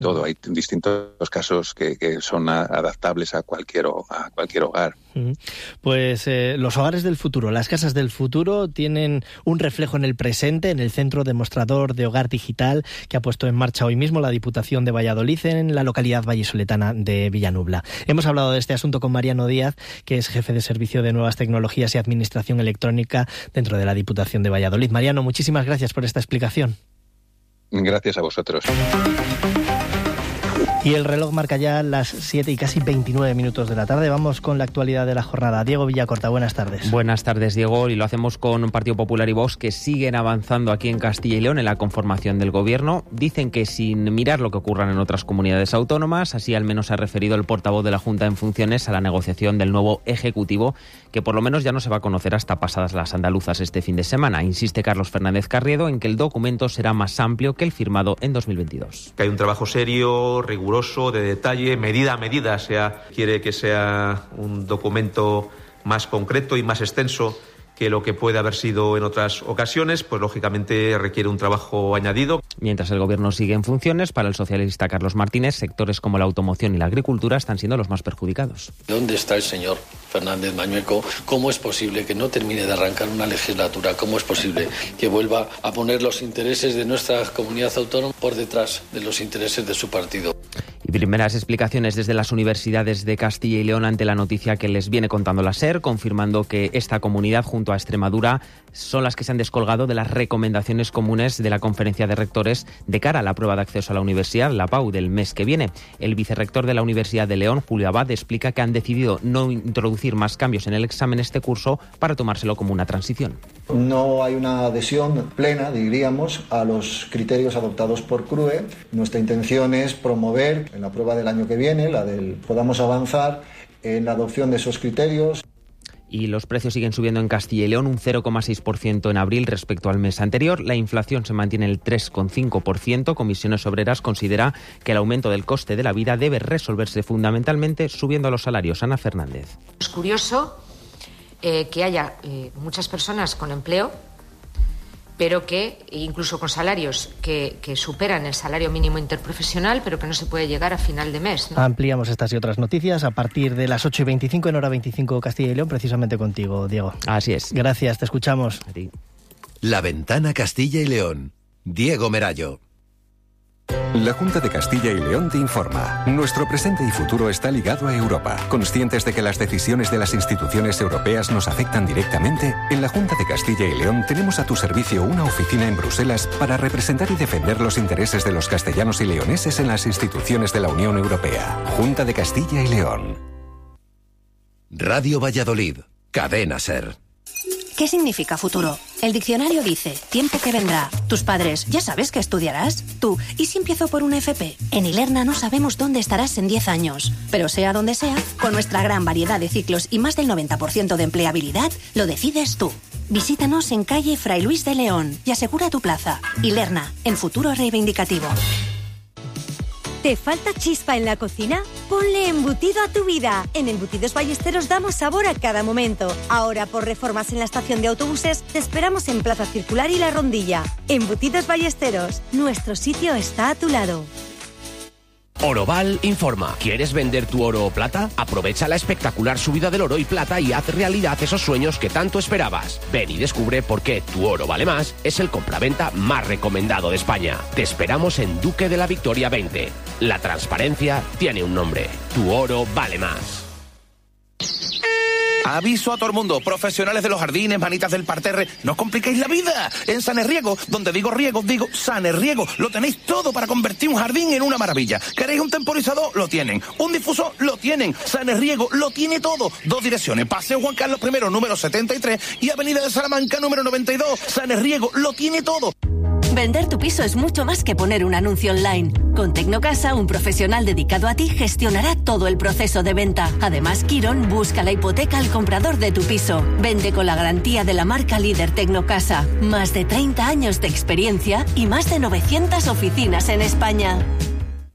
todo. Hay distintos casos que son adaptables a cualquier hogar. Pues los hogares del futuro, las casas del futuro, tienen un reflejo en el presente en el Centro Demostrador de Hogar Digital que ha puesto en marcha hoy mismo la Diputación de Valladolid en la localidad vallisoletana de Villanubla. Hemos hablado de este asunto con Mariano Díaz, que es jefe de Servicio de Nuevas Tecnologías y Administración Electrónica dentro de la Diputación de Valladolid. Mariano, muchísimas gracias por esta explicación. Gracias a vosotros. Y el reloj marca ya las 7 y casi 29 minutos de la tarde. Vamos con la actualidad de la jornada. Diego Villacorta, buenas tardes. Buenas tardes, Diego. Y lo hacemos con Partido Popular y Vox, que siguen avanzando aquí en Castilla y León en la conformación del gobierno. Dicen que sin mirar lo que ocurra en otras comunidades autónomas, así al menos ha referido el portavoz de la Junta en funciones a la negociación del nuevo Ejecutivo, que por lo menos ya no se va a conocer hasta pasadas las andaluzas este fin de semana. Insiste Carlos Fernández Carriedo en que el documento será más amplio que el firmado en 2022. Que hay un trabajo serio, riguroso, de detalle, medida a medida. Quiere que sea un documento más concreto y más extenso que lo que puede haber sido en otras ocasiones, pues lógicamente requiere un trabajo añadido. Mientras el gobierno sigue en funciones, para el socialista Carlos Martínez, sectores como la automoción y la agricultura están siendo los más perjudicados. ¿Dónde está el señor Fernández Mañueco? ¿Cómo es posible que no termine de arrancar una legislatura? ¿Cómo es posible que vuelva a poner los intereses de nuestra comunidad autónoma por detrás de los intereses de su partido? Y primeras explicaciones desde las universidades de Castilla y León ante la noticia que les viene contando la SER, confirmando que esta comunidad junto a Extremadura son las que se han descolgado de las recomendaciones comunes de la Conferencia de Rectores de cara a la prueba de acceso a la universidad, la PAU, del mes que viene. El vicerrector de la Universidad de León, Julio Abad, explica que han decidido no introducir más cambios en el examen este curso para tomárselo como una transición. No hay una adhesión plena, diríamos, a los criterios adoptados por CRUE. Nuestra intención es promover en la prueba del año que viene, podamos avanzar en la adopción de esos criterios. Y los precios siguen subiendo en Castilla y León un 0,6% en abril respecto al mes anterior. La inflación se mantiene en el 3,5%. Comisiones Obreras considera que el aumento del coste de la vida debe resolverse fundamentalmente subiendo los salarios. Ana Fernández. Es curioso que haya muchas personas con empleo, pero que incluso con salarios que superan el salario mínimo interprofesional, pero que no se puede llegar a final de mes, ¿no? Ampliamos estas y otras noticias a partir de las 8:25 en Hora 25 Castilla y León, precisamente contigo, Diego. Así es. Gracias, te escuchamos. A ti. La Ventana Castilla y León. Diego Merallo. La Junta de Castilla y León te informa. Nuestro presente y futuro está ligado a Europa. Conscientes de que las decisiones de las instituciones europeas nos afectan directamente, en la Junta de Castilla y León tenemos a tu servicio una oficina en Bruselas para representar y defender los intereses de los castellanos y leoneses en las instituciones de la Unión Europea. Junta de Castilla y León. Radio Valladolid. Cadena SER. ¿Qué significa futuro? El diccionario dice, tiempo que vendrá. Tus padres, ¿ya sabes qué estudiarás? Tú, ¿y si empiezo por una FP? En Ilerna no sabemos dónde estarás en 10 años. Pero sea donde sea, con nuestra gran variedad de ciclos y más del 90% de empleabilidad, lo decides tú. Visítanos en calle Fray Luis de León y asegura tu plaza. Ilerna, en futuro reivindicativo. ¿Te falta chispa en la cocina? Ponle embutido a tu vida. En Embutidos Ballesteros damos sabor a cada momento. Ahora, por reformas en la estación de autobuses, te esperamos en Plaza Circular y La Rondilla. Embutidos Ballesteros, nuestro sitio está a tu lado. Oroval informa. ¿Quieres vender tu oro o plata? Aprovecha la espectacular subida del oro y plata y haz realidad esos sueños que tanto esperabas. Ven y descubre por qué Tu Oro Vale Más es el compraventa más recomendado de España. Te esperamos en Duque de la Victoria 20. La transparencia tiene un nombre. Tu Oro Vale Más. Aviso a todo el mundo, profesionales de los jardines, manitas del parterre, no os compliquéis la vida. En Sanerriego, donde digo riego, digo Sanerriego, lo tenéis todo para convertir un jardín en una maravilla. ¿Queréis un temporizador? Lo tienen. ¿Un difusor? Lo tienen. Sanerriego lo tiene todo. 2 direcciones, Paseo Juan Carlos I, número 73 y Avenida de Salamanca, número 92. Sanerriego lo tiene todo. Vender tu piso es mucho más que poner un anuncio online. Con Tecnocasa, un profesional dedicado a ti gestionará todo el proceso de venta. Además, Quirón busca la hipoteca al comprador de tu piso. Vende con la garantía de la marca líder Tecnocasa. Más de 30 años de experiencia y más de 900 oficinas en España.